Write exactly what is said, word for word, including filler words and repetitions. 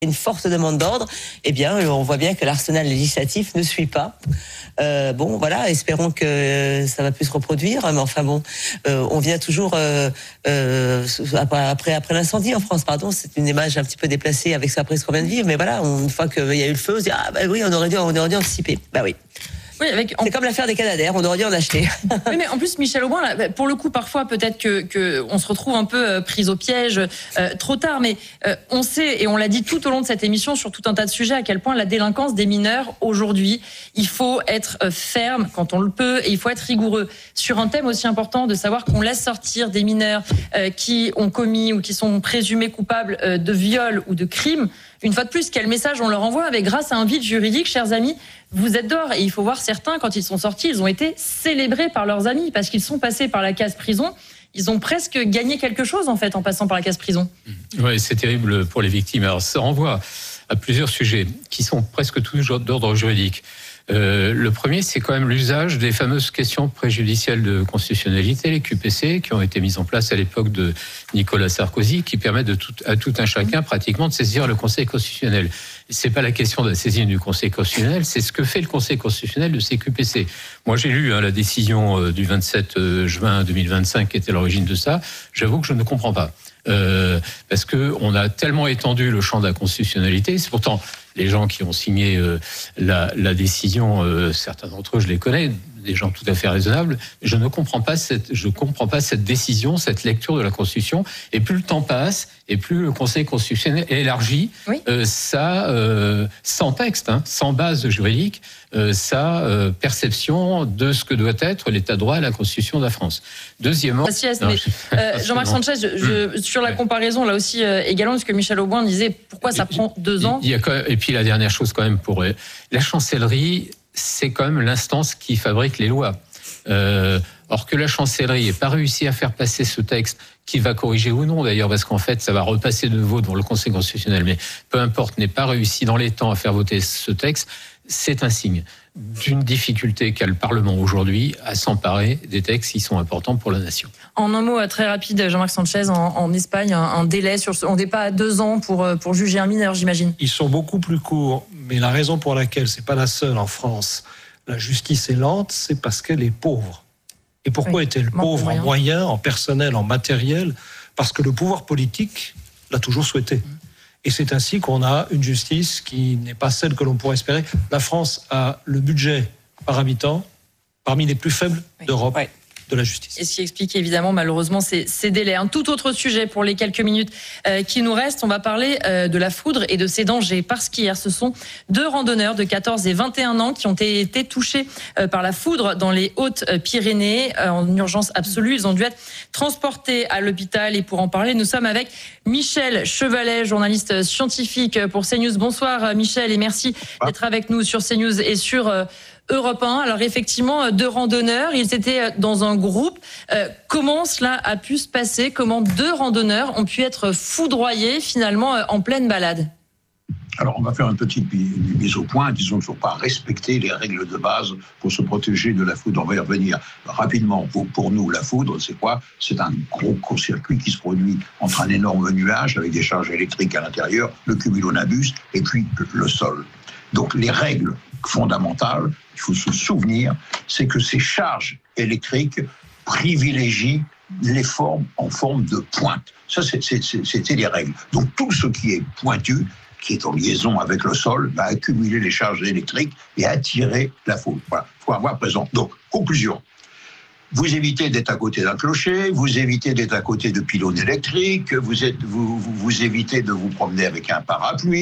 une forte demande d'ordre, eh bien, on voit bien que l'arsenal législatif ne suit pas. Euh, bon, voilà, espérons que ça va plus se reproduire. Mais enfin bon, euh, on vient toujours euh, euh, après après l'incendie en France. Pardon, c'est une image un petit peu déplacée avec ça après ce qu'on vient de vivre. Mais voilà, on, une fois qu'il y a eu le feu, on se dit ah bah oui, on aurait dû on aurait dû anticiper. Bah oui. Oui, avec, c'est comme l'affaire des Canadaires, on aurait dû en acheter. Oui, mais en plus, Michel Auboin, là, pour le coup, parfois, peut-être que, que on se retrouve un peu euh, pris au piège euh, trop tard, mais euh, on sait, et on l'a dit tout au long de cette émission, sur tout un tas de sujets, à quel point la délinquance des mineurs, aujourd'hui, il faut être euh, ferme quand on le peut, et il faut être rigoureux. Sur un thème aussi important, de savoir qu'on laisse sortir des mineurs euh, qui ont commis ou qui sont présumés coupables euh, de viol ou de crimes. Une fois de plus, quel message on leur envoie avec grâce à un vide juridique, chers amis, vous êtes dehors. Et il faut voir certains, quand ils sont sortis, ils ont été célébrés par leurs amis parce qu'ils sont passés par la case prison. Ils ont presque gagné quelque chose, en fait, en passant par la case prison. Oui, c'est terrible pour les victimes. Alors, ça renvoie à plusieurs sujets qui sont presque tous d'ordre juridique. Euh, le premier, c'est quand même l'usage des fameuses questions préjudicielles de constitutionnalité, les Q P C, qui ont été mises en place à l'époque de Nicolas Sarkozy, qui permettent de tout, à tout un chacun pratiquement de saisir le Conseil constitutionnel. C'est pas la question de la saisine du Conseil constitutionnel, c'est ce que fait le Conseil constitutionnel de ces Q P C. Moi, j'ai lu hein, la décision euh, du vingt-sept juin deux mille vingt-cinq qui était l'origine de ça. J'avoue que je ne comprends pas. Euh, parce que on a tellement étendu le champ de la constitutionnalité. C'est pourtant les gens qui ont signé euh, la, la décision, euh, certains d'entre eux, je les connais, des gens tout à fait raisonnables. Je ne comprends pas cette, je comprends pas cette décision, cette lecture de la Constitution. Et plus le temps passe, et plus le Conseil constitutionnel élargit oui. euh, sa, euh, sans texte, hein, sans base juridique, euh, sa euh, perception de ce que doit être l'état de droit et la Constitution de la France. Deuxièmement, ah, si, non, mais, je... euh, Jean-Marc Sanchez, je, je, sur la ouais. comparaison là aussi euh, également, parce que Michel Auboin disait pourquoi ça prend deux ans. Il y a quand même, et puis la dernière chose quand même pour euh, la chancellerie. C'est quand même l'instance qui fabrique les lois. Euh, or que la chancellerie n'ait pas réussi à faire passer ce texte, qui va corriger ou non d'ailleurs, parce qu'en fait ça va repasser de nouveau devant le Conseil constitutionnel, mais peu importe, n'ait pas réussi dans les temps à faire voter ce texte, c'est un signe d'une difficulté qu'a le Parlement aujourd'hui à s'emparer des textes qui sont importants pour la nation. En un mot très rapide, Jean-Marc Sanchez, en, en Espagne, un, un délai, sur ce, on n'est pas à deux ans pour, pour juger un mineur, j'imagine. Ils sont beaucoup plus courts, mais la raison pour laquelle, c'est pas la seule en France, la justice est lente, c'est parce qu'elle est pauvre. Et pourquoi oui, est-elle pauvre en moyens, en personnel, en matériel ? Parce que le pouvoir politique l'a toujours souhaité. Mmh. Et c'est ainsi qu'on a une justice qui n'est pas celle que l'on pourrait espérer. La France a le budget par habitant parmi les plus faibles oui. d'Europe. Oui. De la justice. Et ce qui explique évidemment malheureusement ces, ces délais. Un tout autre sujet pour les quelques minutes euh, qui nous restent, on va parler euh, de la foudre et de ses dangers, parce qu'hier ce sont deux randonneurs de quatorze et vingt et un ans qui ont été touchés euh, par la foudre dans les Hautes-Pyrénées euh, en urgence absolue. Ils ont dû être transportés à l'hôpital, et pour en parler, nous sommes avec Michel Chevalet, journaliste scientifique pour CNews. Bonsoir Michel, et merci ah. d'être avec nous sur CNews et sur euh, Europe un. Alors effectivement, deux randonneurs, ils étaient dans un groupe. Euh, comment cela a pu se passer ? Comment deux randonneurs ont pu être foudroyés finalement en pleine balade ? Alors on va faire une petite mise au point. Disons qu'il ne faut pas respecter les règles de base pour se protéger de la foudre. On va y revenir rapidement. Pour, pour nous, la foudre, c'est quoi ? C'est un gros court-circuit qui se produit entre un énorme nuage avec des charges électriques à l'intérieur, le cumulonimbus et puis le sol. Donc les règles fondamentales, il faut se souvenir, c'est que ces charges électriques privilégient les formes en forme de pointe. Ça, c'est, c'est, c'était les règles. Donc tout ce qui est pointu, qui est en liaison avec le sol, va accumuler les charges électriques et attirer la foudre. Voilà, il faut avoir présent. Donc, conclusion. Vous évitez d'être à côté d'un clocher, vous évitez d'être à côté de pylônes électriques, vous, êtes, vous, vous, vous évitez de vous promener avec un parapluie.